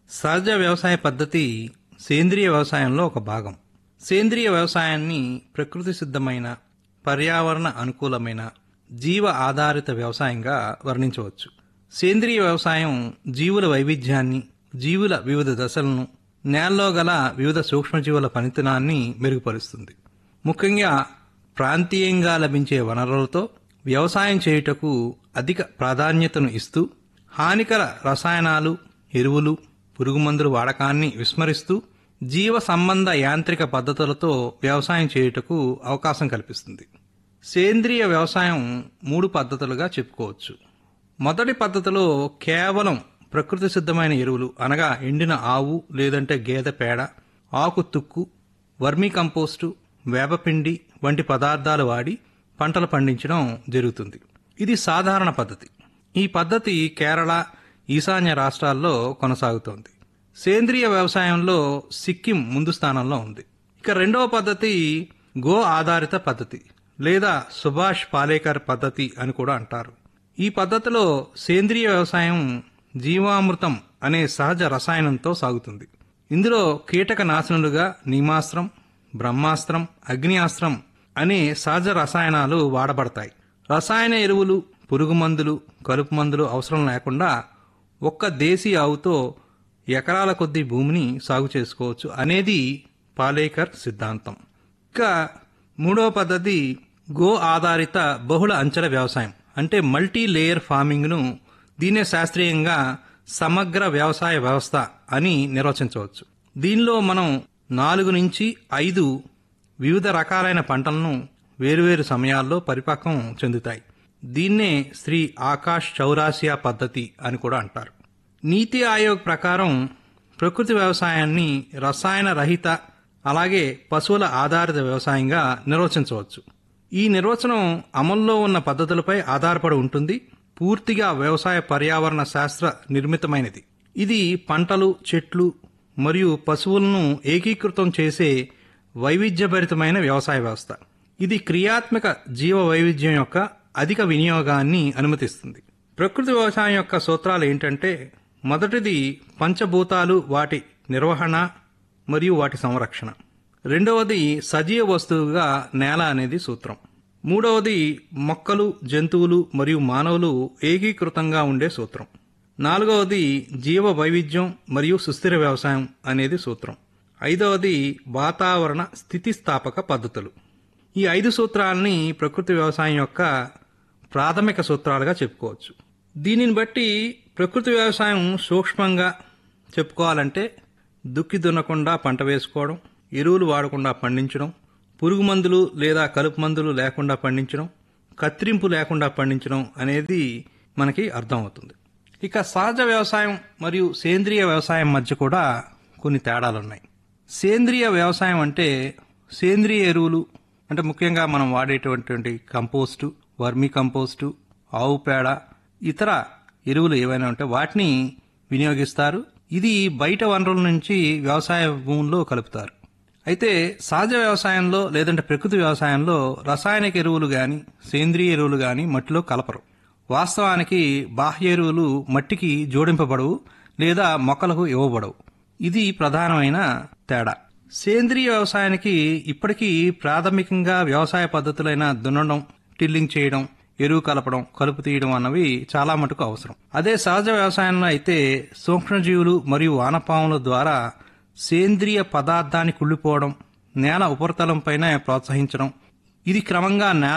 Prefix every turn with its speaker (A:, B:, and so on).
A: సహజ వ్యవసాయ పద్ధతి సేంద్రియ వ్యవసాయంలో ఒక భాగం. సేంద్రియ వ్యవసాయాన్ని ప్రకృతి సిద్ధమైన, పర్యావరణ అనుకూలమైన, జీవ ఆధారిత వ్యవసాయంగా వర్ణించవచ్చు. సేంద్రియ వ్యవసాయం జీవుల వైవిధ్యాన్ని, జీవుల వివిధ దశలను, నేలలో గల వివిధ సూక్ష్మజీవుల పనితనాన్ని మెరుగుపరుస్తుంది. ముఖ్యంగా ప్రాంతీయంగా లభించే వనరులతో వ్యవసాయం చేయుటకు అధిక ప్రాధాన్యతను ఇస్తూ, హానికర రసాయనాలు, ఎరువులు, పురుగుమందుల వాడకాన్ని విస్మరిస్తూ జీవ సంబంధ యాంత్రిక పద్ధతులతో వ్యవసాయం చేయుటకు అవకాశం కల్పిస్తుంది. సేంద్రియ వ్యవసాయం 3 పద్ధతులుగా చెప్పుకోవచ్చు. మొదటి పద్ధతిలో కేవలం ప్రకృతి సిద్ధమైన ఎరువులు అనగా ఎండిన ఆవు లేదంటే గేదె పేడ, ఆకు తుక్కు, వర్మీ కంపోస్టు, వేపపిండి వంటి పదార్థాలు వాడి పంటలు పండించడం జరుగుతుంది. ఇది సాధారణ పద్ధతి. ఈ పద్ధతి కేరళ, ఈశాన్య రాష్ట్రాల్లో కొనసాగుతోంది. సేంద్రియ వ్యవసాయంలో సిక్కిం ముందు స్థానంలో ఉంది. ఇక రెండవ పద్ధతి గో ఆధారిత పద్ధతి లేదా సుభాష్ పాలేకర్ పద్ధతి అని కూడా అంటారు. ఈ పద్ధతిలో సేంద్రియ వ్యవసాయం జీవామృతం అనే సహజ రసాయనంతో సాగుతుంది. ఇందులో కీటక నాశనులుగా నీమాస్త్రం, బ్రహ్మాస్త్రం, అగ్నియాస్త్రం అనే సహజ రసాయనాలు వాడబడతాయి. రసాయన ఎరువులు, పురుగు మందులు, కలుపు మందులు అవసరం లేకుండా ఒక్క దేశీ ఆవుతో ఎకరాల కొద్దీ భూమిని సాగు చేసుకోవచ్చు అనేది పాలేకర్ సిద్ధాంతం. ఇక మూడవ పద్ధతి గో ఆధారిత బహుళ అంచెల వ్యవసాయం అంటే మల్టీ లేయర్ ఫార్మింగ్ను, దీనే శాస్త్రీయంగా సమగ్ర వ్యవసాయ వ్యవస్థ అని నిర్వచించవచ్చు. దీనిలో మనం 4 నుంచి 5 వివిధ రకాలైన పంటలను వేరువేరు సమయాల్లో పరిపక్వం చెందుతాయి. దీన్నే శ్రీ ఆకాష్ చౌరాసియా పద్ధతి అని కూడా అంటారు. నీతి ఆయోగ్ ప్రకారం ప్రకృతి వ్యవసాయాన్ని రసాయన రహిత, అలాగే పశువుల ఆధారిత వ్యవసాయంగా నిర్వచించవచ్చు. ఈ నిర్వచనం అమల్లో ఉన్న పద్ధతులపై ఆధారపడి ఉంటుంది. పూర్తిగా వ్యవసాయ పర్యావరణ శాస్త్ర నిర్మితమైనది. ఇది పంటలు, చెట్లు మరియు పశువులను ఏకీకృతం చేసే వైవిధ్యభరితమైన వ్యవసాయ వ్యవస్థ. ఇది క్రియాత్మక జీవ వైవిధ్యం యొక్క అధిక వినియోగాన్ని అనుమతిస్తుంది. ప్రకృతి వ్యవసాయం యొక్క సూత్రాలు ఏంటంటే, మొదటిది పంచభూతాలు, వాటి నిర్వహణ మరియు వాటి సంరక్షణ. రెండవది సజీవ వస్తువుగా నేల అనేది సూత్రం. మూడవది మొక్కలు, జంతువులు మరియు మానవులు ఏకీకృతంగా ఉండే సూత్రం. నాలుగవది జీవ వైవిధ్యం మరియు సుస్థిర వ్యవసాయం అనేది సూత్రం. ఐదవది వాతావరణ స్థితిస్థాపక పద్ధతులు. ఈ 5 సూత్రాలని ప్రకృతి వ్యవసాయం యొక్క ప్రాథమిక సూత్రాలుగా చెప్పుకోవచ్చు. దీనిని బట్టి ప్రకృతి వ్యవసాయం సూక్ష్మంగా చెప్పుకోవాలంటే దుక్కి దున్నకుండా పంట వేసుకోవడం, ఎరువులు వాడకుండా పండించడం, పురుగు మందులు లేదా కలుపు మందులు లేకుండా పండించడం, కత్తిరింపు లేకుండా పండించడం అనేది మనకి అర్థమవుతుంది. ఇక సహజ వ్యవసాయం మరియు సేంద్రియ వ్యవసాయం మధ్య కూడా కొన్ని తేడాలున్నాయి. సేంద్రియ వ్యవసాయం అంటే సేంద్రియ ఎరువులు అంటే ముఖ్యంగా మనం వాడేటువంటి కంపోస్టు, వర్మీ కంపోస్టు, ఆవు పేడ, ఇతర ఎరువులు ఏవైనా ఉంటే వాటిని వినియోగిస్తారు. ఇది బయట వనరుల నుంచి వ్యవసాయ భూముల్లో కలుపుతారు. అయితే సహజ వ్యవసాయంలో లేదంటే ప్రకృతి వ్యవసాయంలో రసాయనిక ఎరువులు గాని, సేంద్రియ ఎరువులు గాని మట్టిలో కలపరు. వాస్తవానికి బాహ్య ఎరువులు మట్టికి జోడింపబడవు లేదా మొక్కలకు ఇవ్వబడవు. ఇది ప్రధానమైన తేడా. సేంద్రియ వ్యవసాయానికి ఇప్పటికీ ప్రాథమికంగా వ్యవసాయ పద్ధతులైన దున్నడం, టిల్లింగ్ చేయడం, ఎరువు కలపడం, కలుపు తీయడం అన్నవి చాలా మటుకు అవసరం. అదే సహజ వ్యవసాయంలో అయితే సూక్ష్మజీవులు మరియు వానపాముల ద్వారా సేంద్రియ పదార్థాన్ని కుళ్ళిపోవడం, నేల ఉపరితలం పైన ప్రోత్సహించడం, ఇది క్రమంగా